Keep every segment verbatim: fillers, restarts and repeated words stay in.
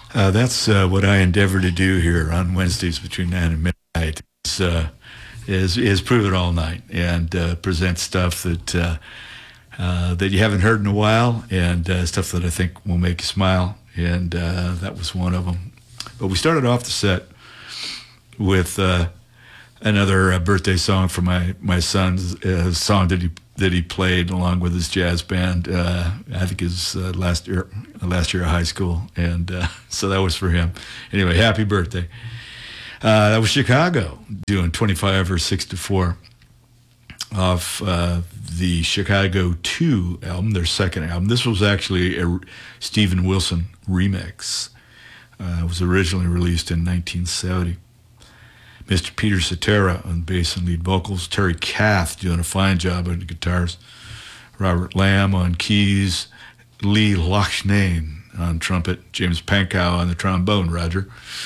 Uh, that's uh, what I endeavor to do here on Wednesdays between nine and midnight. Is uh, is, is prove it all night and uh, present stuff that uh, uh, that you haven't heard in a while, and uh, stuff that I think will make you smile. And uh, that was one of them. But we started off the set with uh, another uh, birthday song for my my son's uh, song that he that he played along with his jazz band. Uh, I think his uh, last year last year of high school, and uh, so that was for him. Anyway, happy birthday. Uh, that was Chicago doing twenty-five or six to four off uh, the Chicago two album, their second album. This was actually a Steven Wilson remix. Uh, it was originally released in nineteen seventy. Mister Peter Cetera on bass and lead vocals. Terry Kath doing a fine job on the guitars. Robert Lamb on keys. Lee Loughnane on trumpet. James Pankow on the trombone, Roger.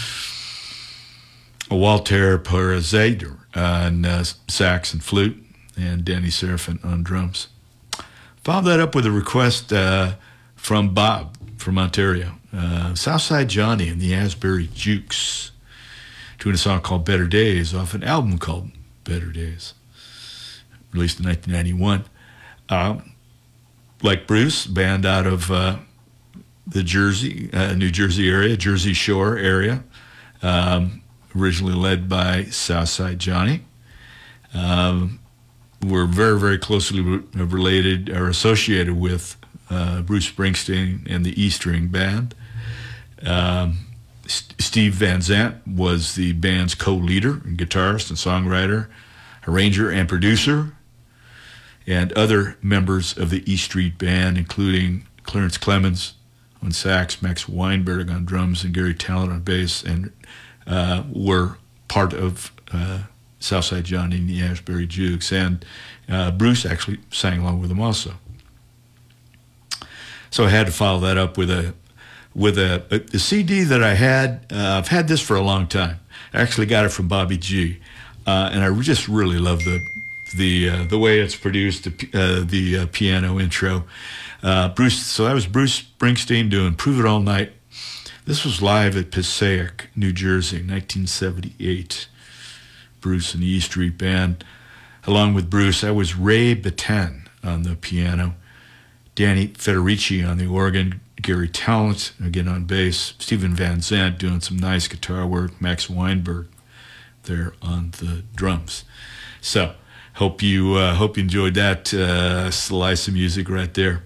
Walter Perezader on uh, sax and flute. And Danny Serafin on drums. Followed that up with a request uh, from Bob from Ontario. Uh, Southside Johnny and the Asbury Jukes, doing a song called Better Days off an album called Better Days, released in nineteen ninety-one. Uh, like Bruce, band out of uh, the Jersey, uh, New Jersey area, Jersey Shore area, um, originally led by Southside Johnny. Um, we're very, very closely re- related or associated with uh, Bruce Springsteen and the E String Band. Um, St- Steve Van Zandt was the band's co-leader and guitarist and songwriter, arranger and producer, and other members of the E Street Band, including Clarence Clemens on sax, Max Weinberg on drums, and Gary Tallent on bass, and uh, were part of uh, Southside Johnny and the Asbury Jukes. And uh, Bruce actually sang along with them also. So I had to follow that up with a with a, a, a C D that I had. Uh, I've had this for a long time. I actually got it from Bobby G, uh, and I just really love the the uh, the way it's produced, the, uh, the uh, piano intro. Uh, Bruce. So that was Bruce Springsteen doing "Prove It All Night." This was live at Passaic, New Jersey, nineteen seventy-eight. Bruce and the E Street Band. Along with Bruce, that was Ray Batten on the piano, Danny Federici on the organ, Gary Tallent, again on bass, Stephen Van Zandt doing some nice guitar work, Max Weinberg there on the drums. So, hope you uh, hope you enjoyed that uh, slice of music right there.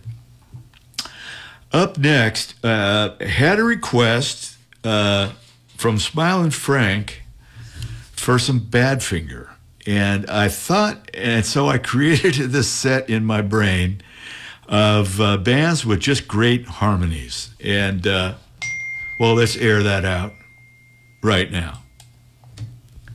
Up next, uh, had a request uh, from Smilin' Frank for some Badfinger. And I thought, and so I created this set in my brain of uh, bands with just great harmonies. And, uh, well, let's air that out right now.